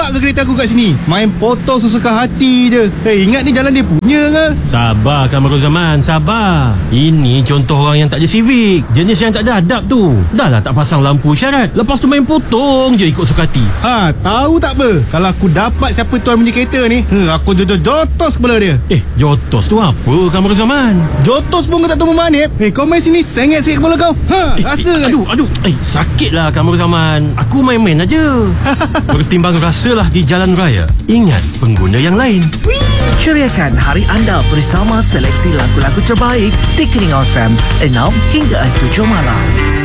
park ke kereta aku kat sini? Main potong sesuka hati je. Ingat ni jalan dia punya ke? Sabar Kamarul Zaman, sabar. Ini contoh orang yang tak ada civic. Jenis yang tak ada adab tu. Dah lah tak pasang lampu isyarat, lepas tu main potong je ikut suka hati. Tahu tak apa? Kalau aku dapat siapa tuan punya kereta ni, aku jotos kepala dia. Jotos tu apa Kamarul Zaman? Jotos pun kau tak tahu memanip. Kau main sini sengit sikit kepala kau. Rasa Aduh. Sakit lah Kamarul Zaman. Aku main-main aja. Bertimbang rasalah di jalan raya. Ingat pengguna yang lain. Ceriakan hari anda bersama seleksi lagu-lagu terbaik di Keringan FM 6 hingga 7 malam.